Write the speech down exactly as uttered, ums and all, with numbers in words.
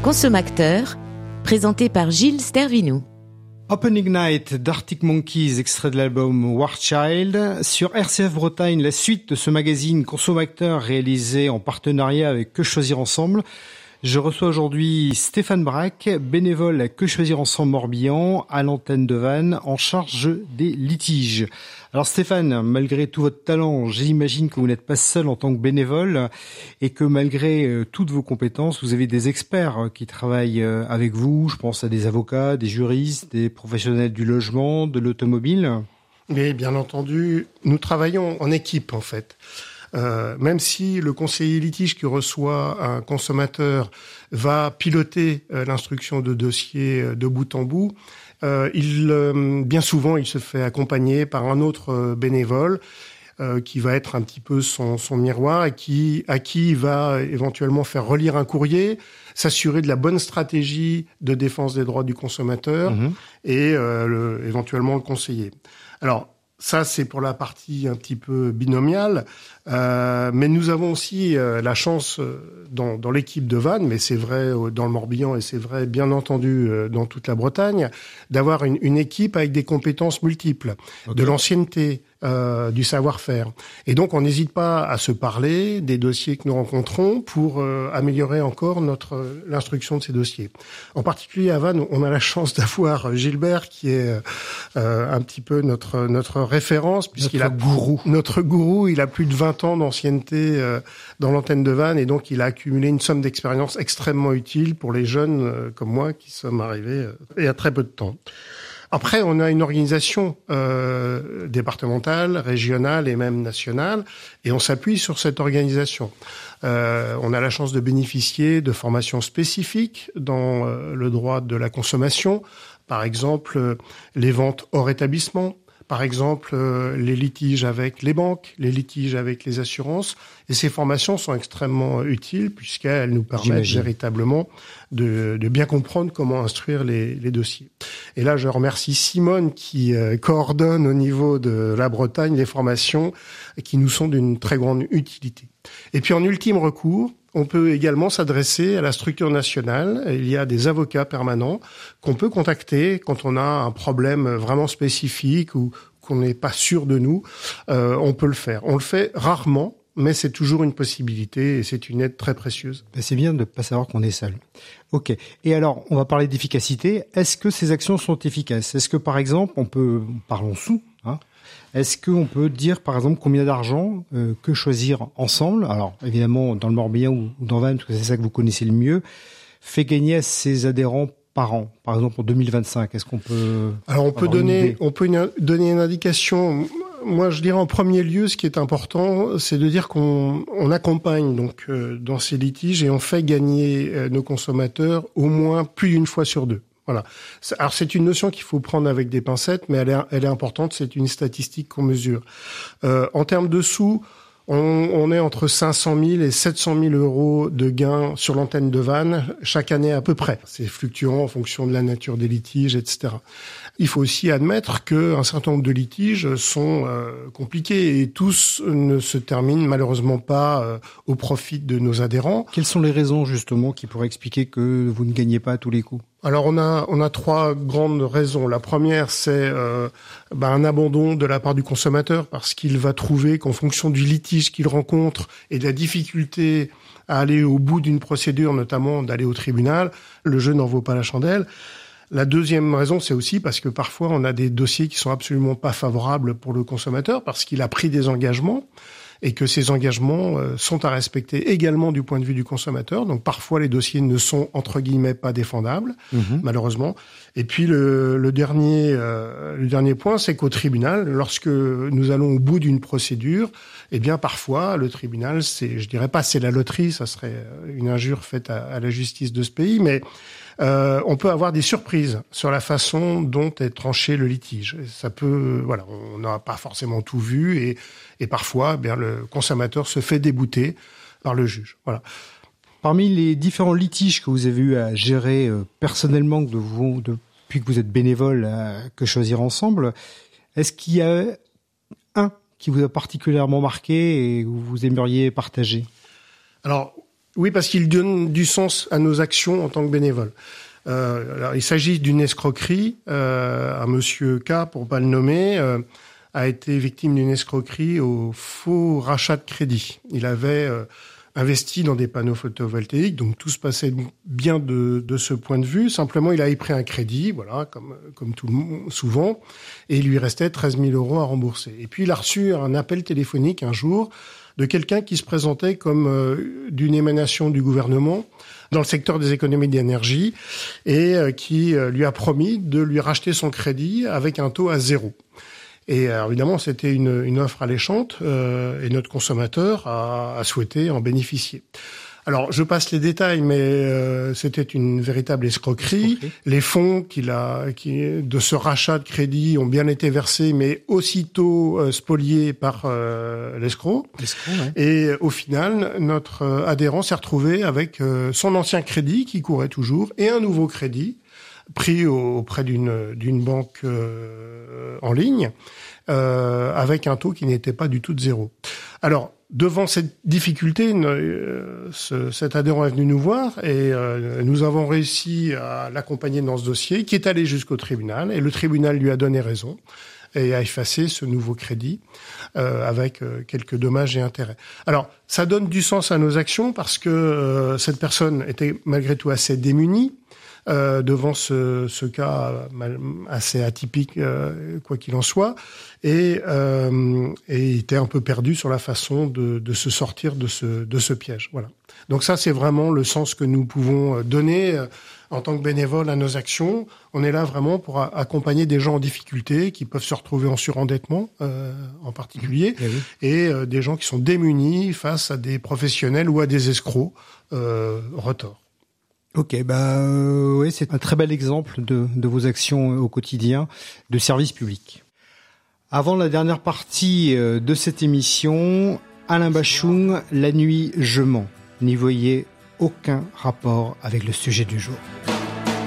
Consomacteur, présenté par Gilles Stervinou. Open Ignite d'Arctic Monkeys, extrait de l'album War Child. Sur R C F Bretagne, la suite de ce magazine Consomacteur réalisé en partenariat avec Que Choisir Ensemble. Je reçois aujourd'hui Stéphane Braque, bénévole à Que Choisir Ensemble Morbihan, à l'antenne de Vannes, en charge des litiges. Alors Stéphane, malgré tout votre talent, j'imagine que vous n'êtes pas seul en tant que bénévole et que malgré euh, toutes vos compétences, vous avez des experts qui travaillent euh, avec vous. Je pense à des avocats, des juristes, des professionnels du logement, de l'automobile. Mais bien entendu, nous travaillons en équipe en fait. Euh, même si le conseiller litige qui reçoit un consommateur va piloter euh, l'instruction de dossier euh, de bout en bout, euh, il, euh, bien souvent, il se fait accompagner par un autre euh, bénévole euh, qui va être un petit peu son, son miroir et qui, à qui il va éventuellement faire relire un courrier, s'assurer de la bonne stratégie de défense des droits du consommateur mmh. et euh, le, éventuellement le conseiller. Alors, ça, c'est pour la partie un petit peu binomiale. Euh, mais nous avons aussi euh, la chance euh, dans, dans l'équipe de Vannes, mais c'est vrai euh, dans le Morbihan et c'est vrai bien entendu euh, dans toute la Bretagne, d'avoir une, une équipe avec des compétences multiples, okay. de l'ancienneté, euh, du savoir-faire. Et donc, on n'hésite pas à se parler des dossiers que nous rencontrons pour euh, améliorer encore notre l'instruction de ces dossiers. En particulier à Vannes, on a la chance d'avoir Gilbert qui est euh, un petit peu notre notre référence puisqu'il notre a gourou. Notre gourou, il a plus de vingt ans d'ancienneté euh, dans l'antenne de Vannes et donc il a accumulé une somme d'expérience extrêmement utile pour les jeunes euh, comme moi qui sommes arrivés euh, il y a très peu de temps. Après, on a une organisation euh, départementale, régionale et même nationale, et on s'appuie sur cette organisation. Euh, on a la chance de bénéficier de formations spécifiques dans euh, le droit de la consommation, par exemple euh, les ventes hors établissement, par exemple euh, les litiges avec les banques, les litiges avec les assurances. Et ces formations sont extrêmement utiles puisqu'elles nous permettent J'imagine. véritablement de, de bien comprendre comment instruire les, les dossiers. Et là, je remercie Simone qui euh, coordonne au niveau de la Bretagne les formations qui nous sont d'une très grande utilité. Et puis en ultime recours, on peut également s'adresser à la structure nationale. Il y a des avocats permanents qu'on peut contacter quand on a un problème vraiment spécifique ou qu'on n'est pas sûr de nous. Euh, on peut le faire. On le fait rarement, mais c'est toujours une possibilité et c'est une aide très précieuse. Ben c'est bien de ne pas savoir qu'on est seul. Ok. Et alors, on va parler d'efficacité. Est-ce que ces actions sont efficaces ? Est-ce que, par exemple, on peut, parlons sous, hein, est-ce qu'on peut dire, par exemple, combien d'argent euh, Que Choisir Ensemble, alors évidemment dans le Morbihan ou, ou dans Vannes, parce que c'est ça que vous connaissez le mieux, fait gagner à ses adhérents par an, par exemple en deux mille vingt-cinq. Est-ce qu'on peut Alors on peut donner, on peut une, donner une indication. Moi, je dirais en premier lieu, ce qui est important, c'est de dire qu'on on accompagne donc euh, dans ces litiges et on fait gagner euh, nos consommateurs au moins plus d'une fois sur deux. Voilà. Alors c'est une notion qu'il faut prendre avec des pincettes, mais elle est, elle est importante. C'est une statistique qu'on mesure. Euh, en termes de sous, on, on est entre cinq cent mille et sept cent mille euros de gains sur l'antenne de Vannes chaque année à peu près. C'est fluctuant en fonction de la nature des litiges, et cetera. Il faut aussi admettre qu'un certain nombre de litiges sont euh, compliqués et tous ne se terminent malheureusement pas euh, au profit de nos adhérents. Quelles sont les raisons justement qui pourraient expliquer que vous ne gagnez pas à tous les coups ? Alors on a on a trois grandes raisons. La première, c'est euh, bah, un abandon de la part du consommateur parce qu'il va trouver qu'en fonction du litige qu'il rencontre et de la difficulté à aller au bout d'une procédure, notamment d'aller au tribunal, le jeu n'en vaut pas la chandelle. La deuxième raison, c'est aussi parce que parfois on a des dossiers qui sont absolument pas favorables pour le consommateur parce qu'il a pris des engagements et que ces engagements euh, sont à respecter également du point de vue du consommateur. Donc parfois les dossiers ne sont entre guillemets pas défendables, mmh. malheureusement. Et puis le, le dernier euh, le dernier point, c'est qu'au tribunal, lorsque nous allons au bout d'une procédure, eh bien parfois le tribunal, c'est, je dirais pas c'est la loterie, ça serait une injure faite à, à la justice de ce pays, mais Euh, on peut avoir des surprises sur la façon dont est tranché le litige. Ça peut, voilà, on n'a pas forcément tout vu et, et parfois, eh bien, le consommateur se fait débouter par le juge. Voilà. Parmi les différents litiges que vous avez eu à gérer euh, personnellement de vous, depuis que vous êtes bénévole à Que Choisir Ensemble, est-ce qu'il y a un qui vous a particulièrement marqué et que vous aimeriez partager ? Alors, Oui, parce qu'il donne du sens à nos actions en tant que bénévoles. Euh, alors, il s'agit d'une escroquerie. Euh, un monsieur K, pour pas le nommer, euh, a été victime d'une escroquerie au faux rachat de crédit. Il avait euh, investi dans des panneaux photovoltaïques, donc tout se passait bien de, de ce point de vue. Simplement, il avait pris un crédit, voilà, comme, comme tout le monde, souvent, et il lui restait treize mille euros à rembourser. Et puis, il a reçu un appel téléphonique un jour de quelqu'un qui se présentait comme euh, d'une émanation du gouvernement dans le secteur des économies d'énergie et euh, qui euh, lui a promis de lui racheter son crédit avec un taux à zéro. Et alors, évidemment, c'était une, une offre alléchante euh, et notre consommateur a, a souhaité en bénéficier. Alors, je passe les détails, mais euh, c'était une véritable escroquerie. escroquerie. Les fonds qu'il a, qui, de ce rachat de crédit ont bien été versés, mais aussitôt euh, spoliés par euh, l'escroc. L'escroc, ouais. Et au final, notre euh, adhérent s'est retrouvé avec euh, son ancien crédit qui courait toujours et un nouveau crédit pris auprès d'une d'une banque euh, en ligne euh, avec un taux qui n'était pas du tout de zéro. Alors, devant cette difficulté, euh, ce, cet adhérent est venu nous voir et euh, nous avons réussi à l'accompagner dans ce dossier qui est allé jusqu'au tribunal et le tribunal lui a donné raison et a effacé ce nouveau crédit euh, avec euh, quelques dommages et intérêts. Alors, ça donne du sens à nos actions parce que euh, cette personne était malgré tout assez démunie Euh, devant ce, ce cas assez atypique, euh, quoi qu'il en soit, et, euh, et il était un peu perdu sur la façon de, de se sortir de ce, de ce piège. Voilà. Donc ça, c'est vraiment le sens que nous pouvons donner euh, en tant que bénévoles à nos actions. On est là vraiment pour a- accompagner des gens en difficulté qui peuvent se retrouver en surendettement, euh, en particulier, Mmh. Oui. et euh, des gens qui sont démunis face à des professionnels ou à des escrocs euh, retors. Ok, bah euh, oui, c'est un très bel exemple de, de vos actions au quotidien de service public. Avant la dernière partie de cette émission, Alain Bachung, La nuit je mens, n'y voyez aucun rapport avec le sujet du jour.